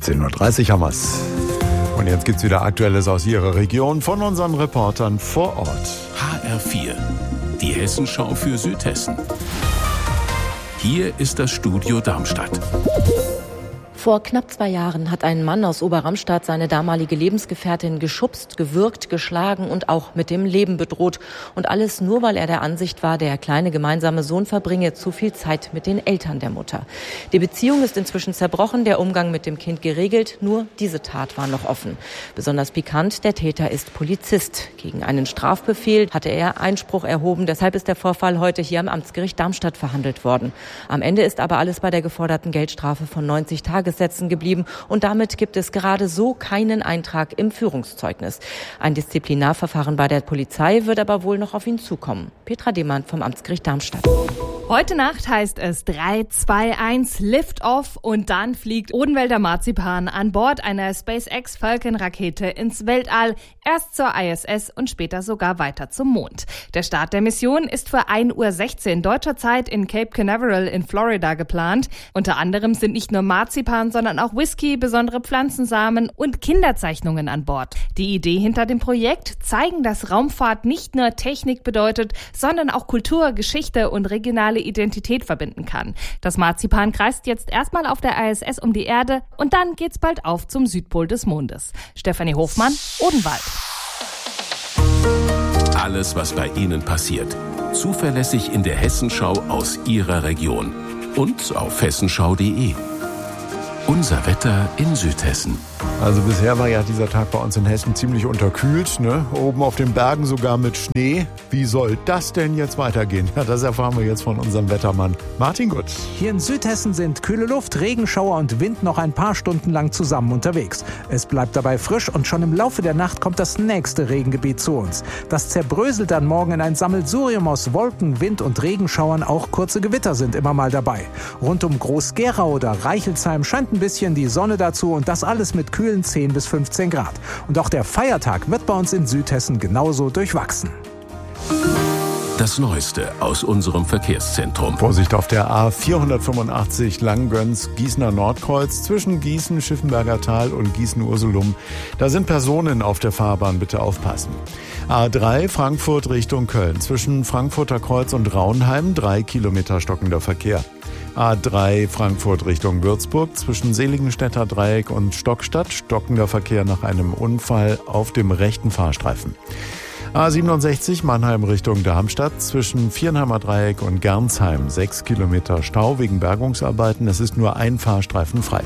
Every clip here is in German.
16:30 haben wir's. Und jetzt gibt's wieder Aktuelles aus Ihrer Region von unseren Reportern vor Ort. HR4, die Hessenschau für Südhessen. Hier ist das Studio Darmstadt. Vor knapp 2 Jahren hat ein Mann aus Oberramstadt seine damalige Lebensgefährtin geschubst, gewürgt, geschlagen und auch mit dem Leben bedroht. Und alles nur, weil er der Ansicht war, der kleine gemeinsame Sohn verbringe zu viel Zeit mit den Eltern der Mutter. Die Beziehung ist inzwischen zerbrochen, der Umgang mit dem Kind geregelt, nur diese Tat war noch offen. Besonders pikant, der Täter ist Polizist. Gegen einen Strafbefehl hatte er Einspruch erhoben, deshalb ist der Vorfall heute hier am Amtsgericht Darmstadt verhandelt worden. Am Ende ist aber alles bei der geforderten Geldstrafe von 90 Tagessätzen geblieben und damit gibt es gerade so keinen Eintrag im Führungszeugnis. Ein Disziplinarverfahren bei der Polizei wird aber wohl noch auf ihn zukommen. Petra Demann vom Amtsgericht Darmstadt. Heute Nacht heißt es 3, 2, 1, Lift-Off und dann fliegt Odenwälder Marzipan an Bord einer SpaceX Falcon-Rakete ins Weltall, erst zur ISS und später sogar weiter zum Mond. Der Start der Mission ist für 1:16 Uhr deutscher Zeit in Cape Canaveral in Florida geplant. Unter anderem sind nicht nur Marzipan, sondern auch Whisky, besondere Pflanzensamen und Kinderzeichnungen an Bord. Die Idee hinter dem Projekt: zeigen, dass Raumfahrt nicht nur Technik bedeutet, sondern auch Kultur, Geschichte und regionale Identität verbinden kann. Das Marzipan kreist jetzt erstmal auf der ISS um die Erde und dann geht's bald auf zum Südpol des Mondes. Stefanie Hofmann, Odenwald. Alles, was bei Ihnen passiert. Zuverlässig in der Hessenschau aus Ihrer Region. Und auf hessenschau.de. Unser Wetter in Südhessen. Also bisher war ja dieser Tag bei uns in Hessen ziemlich unterkühlt, ne? Oben auf den Bergen sogar mit Schnee. Wie soll das denn jetzt weitergehen? Ja, das erfahren wir jetzt von unserem Wettermann Martin Gut. Hier in Südhessen sind kühle Luft, Regenschauer und Wind noch ein paar Stunden lang zusammen unterwegs. Es bleibt dabei frisch und schon im Laufe der Nacht kommt das nächste Regengebiet zu uns. Das zerbröselt dann morgen in ein Sammelsurium aus Wolken, Wind und Regenschauern. Auch kurze Gewitter sind immer mal dabei. Rund um Groß-Gerau oder Reichelsheim scheint ein bisschen die Sonne dazu und das alles mit kühlen 10 bis 15 Grad. Und auch der Feiertag wird bei uns in Südhessen genauso durchwachsen. Das Neueste aus unserem Verkehrszentrum. Vorsicht auf der A485 Langgöns-Gießener Nordkreuz zwischen Gießen, Schiffenberger Tal und Gießen-Ursulum. Da sind Personen auf der Fahrbahn, bitte aufpassen. A3 Frankfurt Richtung Köln zwischen Frankfurter Kreuz und Raunheim 3 Kilometer stockender Verkehr. A3 Frankfurt Richtung Würzburg zwischen Seligenstädter Dreieck und Stockstadt stockender Verkehr nach einem Unfall auf dem rechten Fahrstreifen. A67 Mannheim Richtung Darmstadt zwischen Viernheimer Dreieck und Gernsheim 6 Kilometer Stau wegen Bergungsarbeiten. Es ist nur ein Fahrstreifen frei.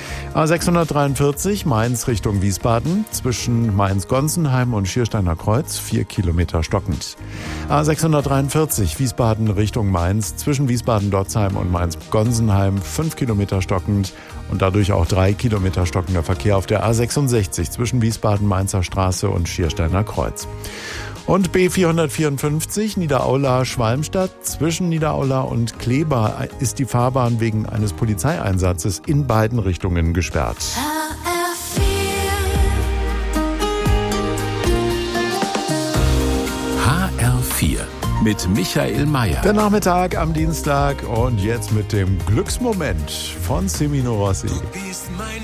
A643 Mainz Richtung Wiesbaden zwischen Mainz-Gonsenheim und Schiersteiner Kreuz 4 Kilometer stockend. A643 Wiesbaden Richtung Mainz zwischen Wiesbaden-Dotzheim und Mainz-Gonsenheim 5 Kilometer stockend und dadurch auch 3 Kilometer stockender Verkehr auf der A66 zwischen Wiesbaden-Mainzer Straße und Schiersteiner Kreuz. Und B454 Niederaula-Schwalmstadt zwischen Niederaula und Kleber ist die Fahrbahn wegen eines Polizeieinsatzes in beiden Richtungen gesperrt. HR4 mit Michael Mayer. Der Nachmittag am Dienstag und jetzt mit dem Glücksmoment von Semino Rossi. Du bist mein